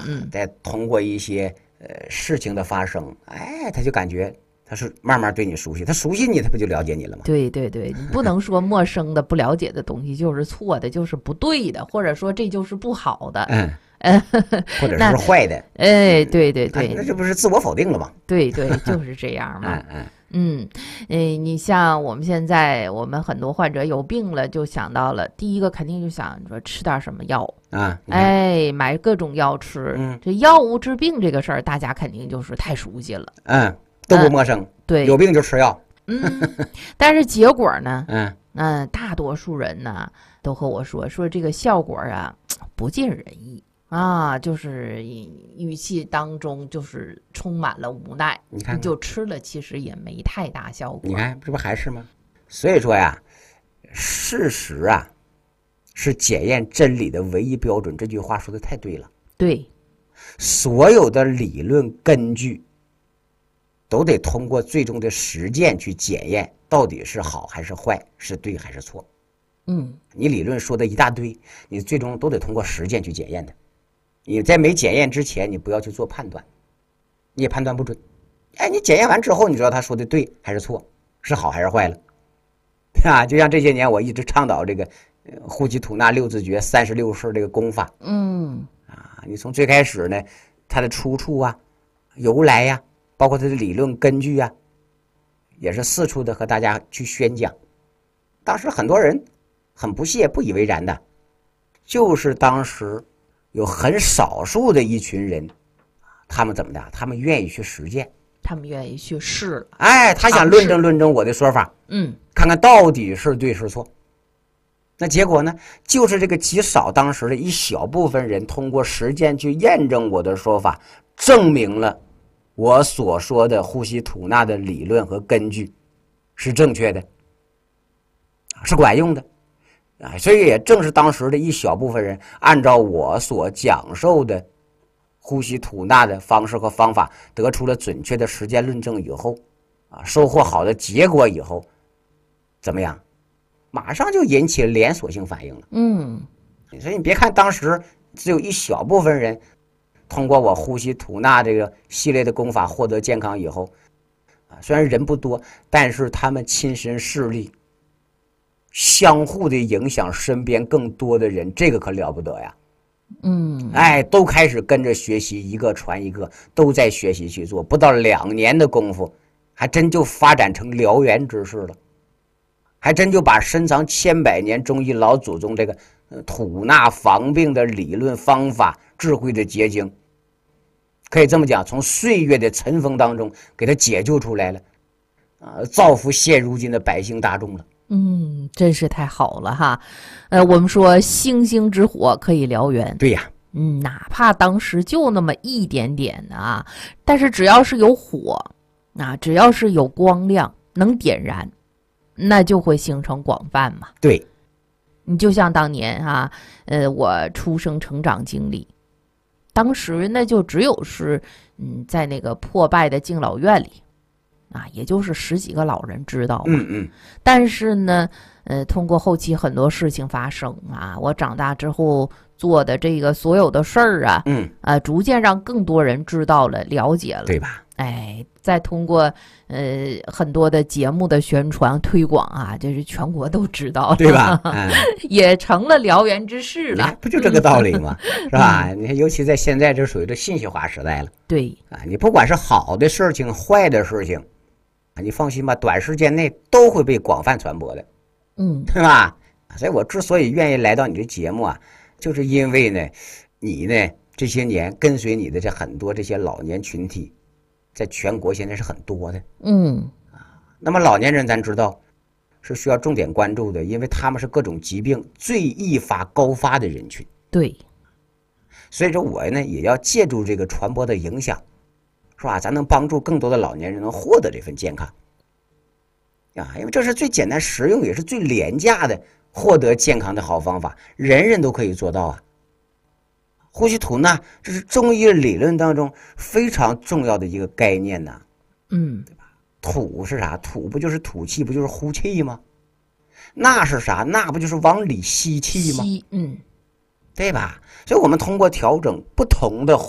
再通过一些事情的发生，他就感觉他是慢慢对你熟悉，他熟悉你，他不就了解你了吗？ 对对对，你不能说陌生的、不了解的东西就是错的，就是不对的，或者说这就是不好的， 或者是坏的， 对对对， 那这不是自我否定了吗？ 对对，就是这样嘛。你像我们现在，我们很多患者有病了，就想到了第一个肯定就想说吃点什么药啊， 买各种药吃。这药物治病这个事儿，大家肯定就是太熟悉了， 都不陌生。 对， 有病就吃药。 但是结果呢，大多数人呢都和我说这个效果啊不尽人意。就是语气当中就是充满了无奈。你看，就吃了，其实也没太大效果。 你看，这不还是吗？所以说呀，事实啊，是检验真理的唯一标准。这句话说的太对了。 对， 所有的理论根据都得通过最终的实践去检验，到底是好还是坏，是对还是错。你理论说的一大堆，你最终都得通过实践去检验的。你在没检验之前，你不要去做判断，你也判断不准。你检验完之后，你知道他说的对还是错，是好还是坏了，就像这些年我一直倡导这个呼吸吐纳六字诀36式这个功法。你从最开始呢，它的出处啊、由来呀，包括它的理论根据啊，也是四处的和大家去宣讲。当时很多人很不屑、不以为然的，就是当时有很少数的一群人，他们怎么的？他们愿意去实践， 他们愿意去试。 他想论证我的说法，看看到底是对是错。那结果呢？就是这个极少当时的一小部分人，通过实践去验证我的说法，证明了我所说的呼吸吐纳的理论和根据是正确的，是管用的。所以也正是当时的一小部分人按照我所讲授的呼吸吐纳的方式和方法，得出了准确的实践论证以后，收获好的结果以后，怎么样？马上就引起了连锁性反应了。所以你别看当时只有一小部分人通过我呼吸吐纳这个系列的功法获得健康以后，虽然人不多，但是他们亲身事例，相互的影响身边更多的人，这个可了不得呀。都开始跟着学习，一个传一个，都在学习去做，不到2年的功夫，还真就发展成燎原之势了，还真就把深藏千百年中医老祖宗这个吐纳防病的理论方法、智慧的结晶，可以这么讲，从岁月的尘封当中给它解救出来了，造福现如今的百姓大众了。 真是太好了哈。我们说星星之火可以燎原， 对呀， 哪怕当时就那么一点点但是只要是有火，只要是有光亮能点燃，那就会形成广泛嘛。 对， 你就像当年我出生成长经历，当时那就只有是在那个破败的敬老院里也就是10几个老人知道嘛。但是呢通过后期很多事情发生我长大之后做的这个所有的事儿逐渐让更多人知道了、了解了， 对吧？ 再通过很多的节目的宣传推广就是全国都知道了， 对吧？ 也成了燎原之势了， 不就这个道理吗？是吧？你看，尤其在现在这属于这信息化时代了， 对你不管是好的事情、坏的事情，你放心吧，短时间内都会被广泛传播的，对吧？所以我之所以愿意来到你的节目就是因为呢，你呢这些年跟随你的这很多这些老年群体，在全国现在是很多的。那么老年人咱知道是需要重点关注的，因为他们是各种疾病最易发高发的人群。 对， 所以说我呢也要借助这个传播的影响，是吧？咱能帮助更多的老年人能获得这份健康因为这是最简单实用也是最廉价的获得健康的好方法，人人都可以做到呼吸吐纳这是中医理论当中非常重要的一个概念对吧？吐是啥？吐不就是吐气，不就是呼气吗？纳是啥？纳不就是往里吸气吗？ 吸， 对吧？所以我们通过调整不同的